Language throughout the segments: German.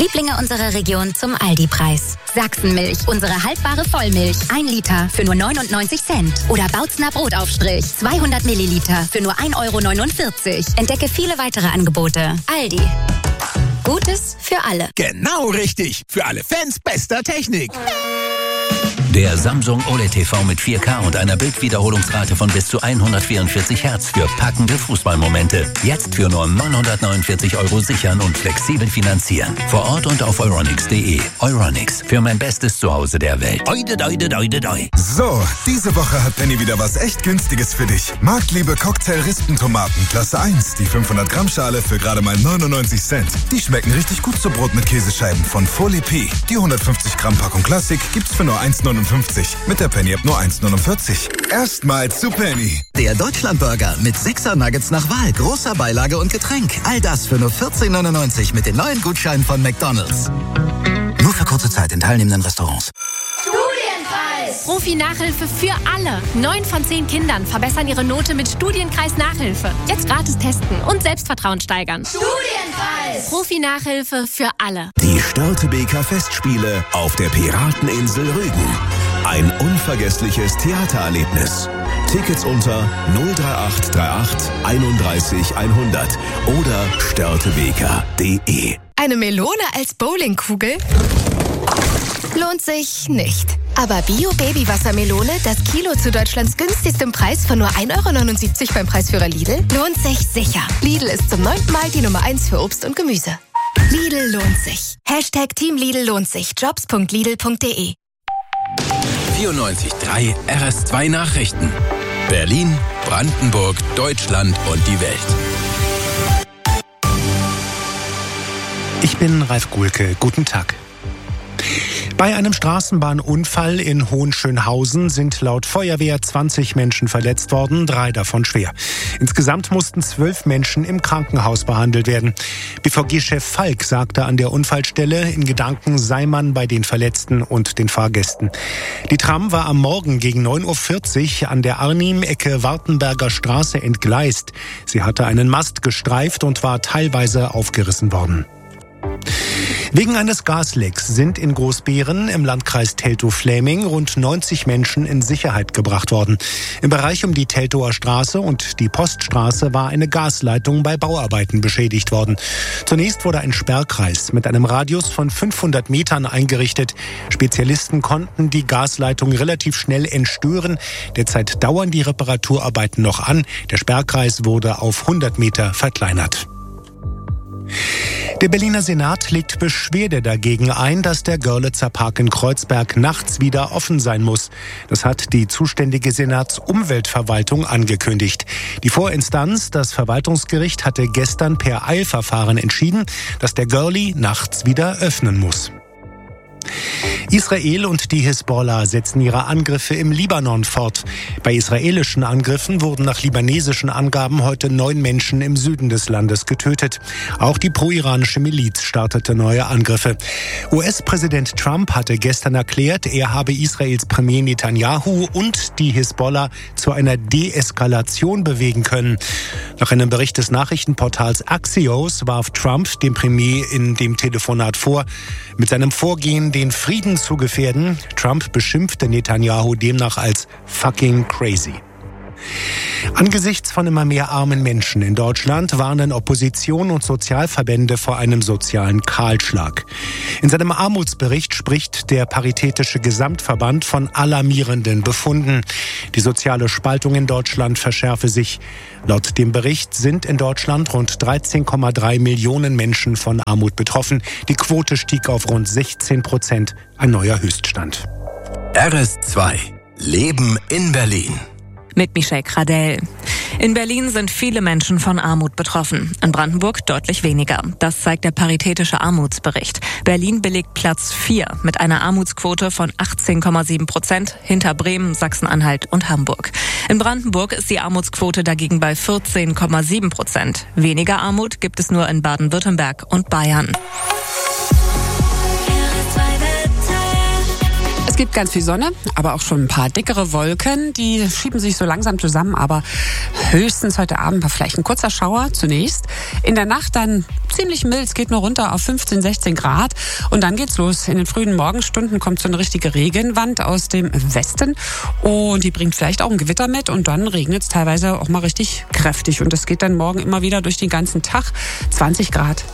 Lieblinge unserer Region zum Aldi-Preis. Sachsenmilch, unsere haltbare Vollmilch. 1 Liter für nur 99 Cent. Oder Bautzner Brotaufstrich, 200 Milliliter für nur 1,49 €. Entdecke viele weitere Angebote. Aldi. Gutes für alle. Genau richtig. Für alle Fans bester Technik. Der Samsung OLED TV mit 4K und einer Bildwiederholungsrate von bis zu 144 Hertz für packende Fußballmomente. Jetzt für nur 949 € sichern und flexibel finanzieren. Vor Ort und auf euronics.de. Euronics, für mein bestes Zuhause der Welt. Oide, doide, doide, doi. So, diese Woche hat Penny wieder was echt Günstiges für dich. Marktliebe Cocktail-Rispentomaten, Klasse 1. Die 500 Gramm Schale für gerade mal 99 Cent. Die schmecken richtig gut zu Brot mit Käsescheiben von Folie P. Die 150 Gramm Packung Klassik gibt's für nur 1,59. Mit der Penny ab nur 1,49. Erstmal zu Penny. Der Deutschlandburger mit 6er Nuggets nach Wahl, großer Beilage und Getränk. All das für nur 14,99 mit den neuen Gutscheinen von McDonald's. Nur für kurze Zeit in teilnehmenden Restaurants. Studienkreis! Profi-Nachhilfe für alle. 9 von 10 Kindern verbessern ihre Note mit Studienkreis-Nachhilfe. Jetzt gratis testen und Selbstvertrauen steigern. Studienkreis! Profi-Nachhilfe für alle. Die Störtebeker Festspiele auf der Pirateninsel Rügen. Ein unvergessliches Theatererlebnis. Tickets unter 03838 31 100 oder störtebeker.de. Eine Melone als Bowlingkugel? Lohnt sich nicht. Aber Bio-Baby-Wassermelone, das Kilo zu Deutschlands günstigstem Preis von nur 1,79 € beim Preisführer Lidl, lohnt sich sicher. Lidl ist zum 9. Mal die Nummer 1 für Obst und Gemüse. Lidl lohnt sich. Hashtag Team Lidl lohnt sich. Jobs.lidl.de. 94.3 RS2 Nachrichten. Berlin, Brandenburg, Deutschland und die Welt. Ich bin Ralf Guhlke. Guten Tag. Bei einem Straßenbahnunfall in Hohenschönhausen sind laut Feuerwehr 20 Menschen verletzt worden, 3 davon schwer. Insgesamt mussten 12 Menschen im Krankenhaus behandelt werden. BVG-Chef Falk sagte an der Unfallstelle, in Gedanken sei man bei den Verletzten und den Fahrgästen. Die Tram war am Morgen gegen 9:40 Uhr an der Arnim-Ecke Wartenberger Straße entgleist. Sie hatte einen Mast gestreift und war teilweise aufgerissen worden. Wegen eines Gaslecks sind in Großbeeren im Landkreis Teltow-Fläming rund 90 Menschen in Sicherheit gebracht worden. Im Bereich um die Teltower Straße und die Poststraße war eine Gasleitung bei Bauarbeiten beschädigt worden. Zunächst wurde ein Sperrkreis mit einem Radius von 500 Metern eingerichtet. Spezialisten konnten die Gasleitung relativ schnell entstören. Derzeit dauern die Reparaturarbeiten noch an. Der Sperrkreis wurde auf 100 Meter verkleinert. Der Berliner Senat legt Beschwerde dagegen ein, dass der Görlitzer Park in Kreuzberg nachts wieder offen sein muss. Das hat die zuständige Senatsumweltverwaltung angekündigt. Die Vorinstanz, das Verwaltungsgericht, hatte gestern per Eilverfahren entschieden, dass der Görli nachts wieder öffnen muss. Israel und die Hisbollah setzen ihre Angriffe im Libanon fort. Bei israelischen Angriffen wurden nach libanesischen Angaben heute 9 Menschen im Süden des Landes getötet. Auch die pro-iranische Miliz startete neue Angriffe. US-Präsident Trump hatte gestern erklärt, er habe Israels Premier Netanyahu und die Hisbollah zu einer Deeskalation bewegen können. Nach einem Bericht des Nachrichtenportals Axios warf Trump dem Premier in dem Telefonat vor, mit seinem Vorgehen den Frieden zu gefährden. Trump beschimpfte Netanyahu demnach als fucking crazy. Angesichts von immer mehr armen Menschen in Deutschland warnen Opposition und Sozialverbände vor einem sozialen Kahlschlag. In seinem Armutsbericht spricht der Paritätische Gesamtverband von alarmierenden Befunden. Die soziale Spaltung in Deutschland verschärfe sich. Laut dem Bericht sind in Deutschland rund 13,3 Millionen Menschen von Armut betroffen. Die Quote stieg auf rund 16%, ein neuer Höchststand. RS2 Leben in Berlin. Mit Michelle Kradell. In Berlin sind viele Menschen von Armut betroffen. In Brandenburg deutlich weniger. Das zeigt der Paritätische Armutsbericht. Berlin belegt Platz 4 mit einer Armutsquote von 18,7%, hinter Bremen, Sachsen-Anhalt und Hamburg. In Brandenburg ist die Armutsquote dagegen bei 14,7%. Weniger Armut gibt es nur in Baden-Württemberg und Bayern. Es gibt ganz viel Sonne, aber auch schon ein paar dickere Wolken. Die schieben sich so langsam zusammen, aber höchstens heute Abend war vielleicht ein kurzer Schauer zunächst. In der Nacht dann ziemlich mild, es geht nur runter auf 15, 16 Grad. Und dann geht's los. In den frühen Morgenstunden kommt so eine richtige Regenwand aus dem Westen. Und die bringt vielleicht auch ein Gewitter mit. Und dann regnet es teilweise auch mal richtig kräftig. Und das geht dann morgen immer wieder durch den ganzen Tag. 20 Grad.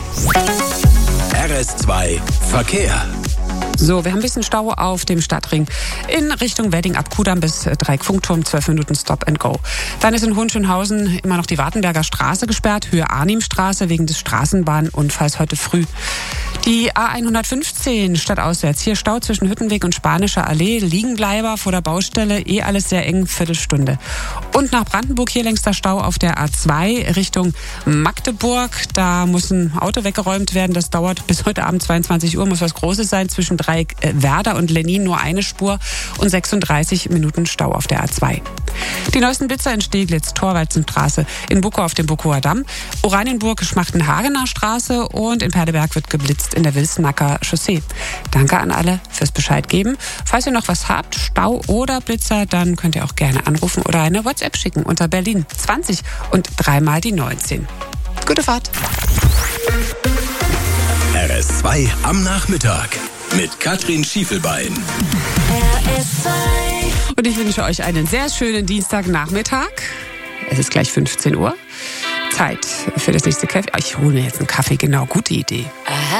RS2 Verkehr. So, wir haben ein bisschen Stau auf dem Stadtring in Richtung Wedding ab Kudamm bis Dreieck-Funkturm, 12 Minuten Stop and Go. Dann ist in Hohenschönhausen immer noch die Wartenberger Straße gesperrt, Höhe Arnimstraße wegen des Straßenbahnunfalls heute früh. Die A115 stadtauswärts, hier Stau zwischen Hüttenweg und Spanischer Allee, Liegenbleiber vor der Baustelle, alles sehr eng, Viertelstunde. Und nach Brandenburg hier längster Stau auf der A2 Richtung Magdeburg. Da muss ein Auto weggeräumt werden, das dauert bis heute Abend 22 Uhr, muss was Großes sein, zwischen Dreieck Werder und Lenin nur eine Spur und 36 Minuten Stau auf der A2. Die neuesten Blitzer in Steglitz, Thorwaldsenstraße, in Bukow auf dem Bukower Damm, Oranienburg, Schmachtenhagener Straße und in Perleberg wird geblitzt in der Wilsnacker Chaussee. Danke an alle fürs Bescheid geben. Falls ihr noch was habt, Stau oder Blitzer, dann könnt ihr auch gerne anrufen oder eine WhatsApp schicken unter Berlin 20 und 3 mal die 19. Gute Fahrt. RS2 am Nachmittag mit Katrin Schiefelbein. Und ich wünsche euch einen sehr schönen Dienstagnachmittag. Es ist gleich 15 Uhr. Zeit für das nächste Kaffee. Ich hole mir jetzt einen Kaffee, genau, gute Idee.